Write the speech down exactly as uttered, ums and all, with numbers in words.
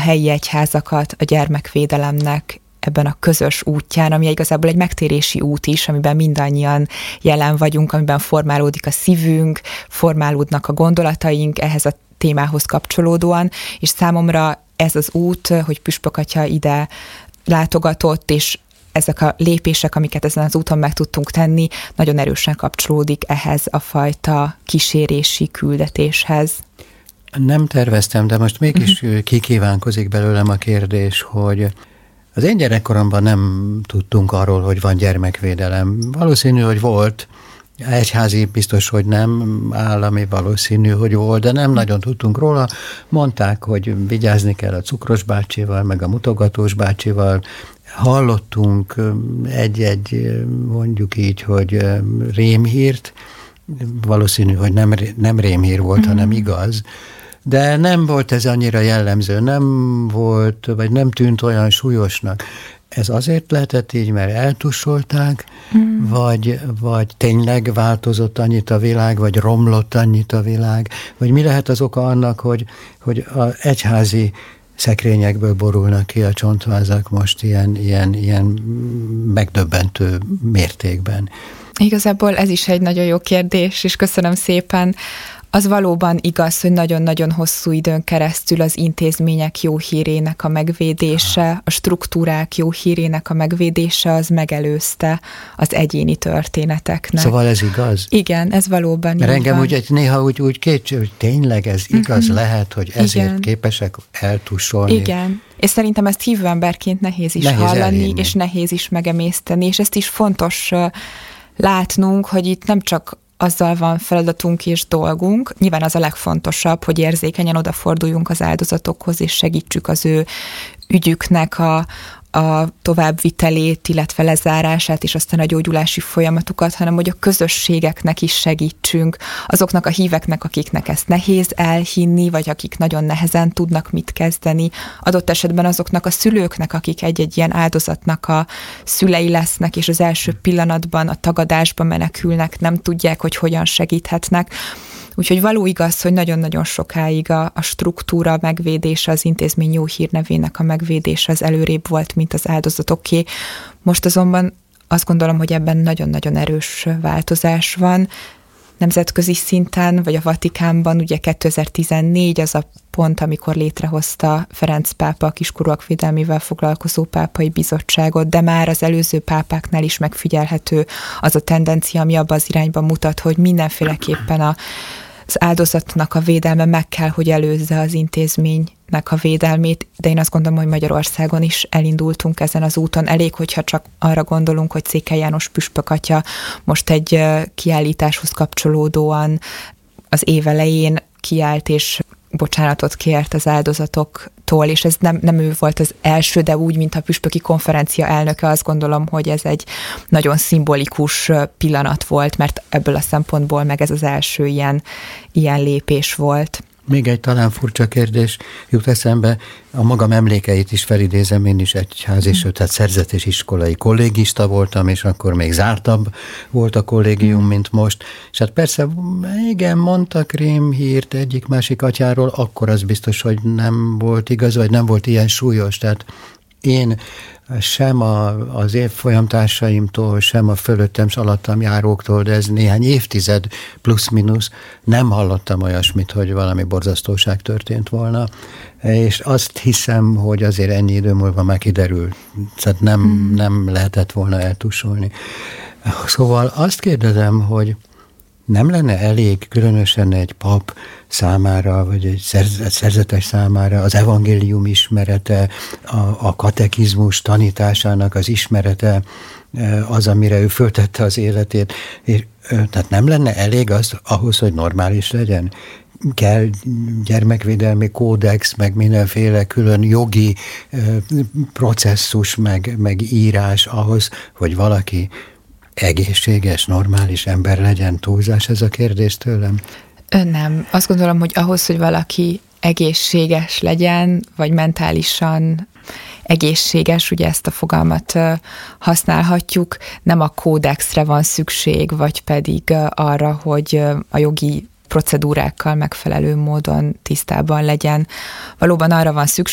helyi egyházakat a gyermekvédelemnek ebben a közös útján, ami igazából egy megtérési út is, amiben mindannyian jelen vagyunk, amiben formálódik a szívünk, formálódnak a gondolataink ehhez a témához kapcsolódóan, és számomra ez az út, hogy Püspök atya ide látogatott, és ezek a lépések, amiket ezen az úton meg tudtunk tenni, nagyon erősen kapcsolódik ehhez a fajta kísérési küldetéshez. Nem terveztem, de most mégis uh-huh. kikívánkozik belőlem a kérdés, hogy az én gyerekkoromban nem tudtunk arról, hogy van gyermekvédelem. Valószínű, hogy volt, egyházi biztos, hogy nem, állami valószínű, hogy volt, de nem nagyon tudtunk róla. Mondták, hogy vigyázni kell a cukros bácsival, meg a mutogatós bácsival. Hallottunk egy-egy, mondjuk így, hogy rémhírt, valószínű, hogy nem, nem rémhír volt, mm. hanem igaz, de nem volt ez annyira jellemző, nem volt, vagy nem tűnt olyan súlyosnak. Ez azért lehetett így, mert eltussolták, mm. vagy, vagy tényleg változott annyit a világ, vagy romlott annyit a világ, vagy mi lehet az oka annak, hogy, hogy az egyházi szekrényekből borulnak ki a csontvázak most ilyen, ilyen, ilyen megdöbbentő mértékben. Igazából ez is egy nagyon jó kérdés, és köszönöm szépen. Az valóban igaz, hogy nagyon-nagyon hosszú időn keresztül az intézmények jó hírének a megvédése, a struktúrák jó hírének a megvédése az megelőzte az egyéni történeteknek. Szóval ez igaz? Igen, ez valóban Mert így engem van. úgy egy, néha úgy, úgy kétség, hogy tényleg ez igaz uh-huh. lehet, hogy ezért Igen. képesek eltussolni. Igen. És szerintem ezt hívő emberként nehéz is nehéz hallani, elhinni. És nehéz is megemészteni, és ezt is fontos látnunk, hogy itt nem csak azzal van feladatunk és dolgunk. Nyilván az a legfontosabb, hogy érzékenyen odaforduljunk az áldozatokhoz, és segítsük az ő ügyüknek a, a továbbvitelét, illetve lezárását, és aztán a gyógyulási folyamatukat, hanem hogy a közösségeknek is segítsünk, azoknak a híveknek, akiknek ezt nehéz elhinni, vagy akik nagyon nehezen tudnak mit kezdeni, adott esetben azoknak a szülőknek, akik egy-egy ilyen áldozatnak a szülei lesznek, és az első pillanatban a tagadásba menekülnek, nem tudják, hogy hogyan segíthetnek. Úgyhogy való igaz, hogy nagyon-nagyon sokáig a, a struktúra megvédése, az intézmény jó hírnevének a megvédése az előrébb volt, mint az áldozatoké. Most azonban azt gondolom, hogy ebben nagyon-nagyon erős változás van. Nemzetközi szinten, vagy a Vatikánban ugye kétezer-tizennégy az a pont, amikor létrehozta Ferenc pápa a kiskorúak védelmével foglalkozó pápai bizottságot, de már az előző pápáknál is megfigyelhető az a tendencia, ami abban az irányban mutat, hogy mindenféleképpen a az áldozatnak a védelme meg kell, hogy előzze az intézménynek a védelmét, de én azt gondolom, hogy Magyarországon is elindultunk ezen az úton. Elég, hogyha csak arra gondolunk, hogy Székely János püspök atya most egy kiállításhoz kapcsolódóan az év elején kiállt és bocsánatot kért az áldozatoktól, és ez nem, nem ő volt az első, de úgy, mint a püspöki konferencia elnöke, azt gondolom, hogy ez egy nagyon szimbolikus pillanat volt, mert ebből a szempontból meg ez az első ilyen, ilyen lépés volt. Még egy talán furcsa kérdés jut eszembe, a magam emlékeit is felidézem, én is egyházi, sőt, tehát szerzetes iskolai kollégista voltam, és akkor még zártabb volt a kollégium, mint most. És hát persze, igen, mondtak rémhírt egyik-másik atyáról, akkor az biztos, hogy nem volt igaz, vagy nem volt ilyen súlyos. Tehát én sem a, az évfolyamtársaimtól, sem a fölöttem s alattam járóktól, de ez néhány évtized plusz-minusz, nem hallottam olyasmit, hogy valami borzasztóság történt volna, és azt hiszem, hogy azért ennyi idő múlva már kiderül, tehát nem, hmm. nem lehetett volna eltussolni. Szóval azt kérdezem, hogy nem lenne elég különösen egy pap számára, vagy egy szerzetes számára az evangélium ismerete, a, a katekizmus tanításának az ismerete, az, amire ő föltette az életét. És, tehát nem lenne elég az ahhoz, hogy normális legyen? Kell gyermekvédelmi kódex, meg mindenféle külön jogi processzus, meg, meg írás ahhoz, hogy valaki egészséges, normális ember legyen. Túlzás ez a kérdés tőlem? Nem. Azt gondolom, hogy ahhoz, hogy valaki egészséges legyen, vagy mentálisan egészséges, ugye ezt a fogalmat használhatjuk, nem a kódexre van szükség, vagy pedig arra, hogy a jogi procedúrákkal megfelelő módon tisztában legyen. Valóban arra van szükség,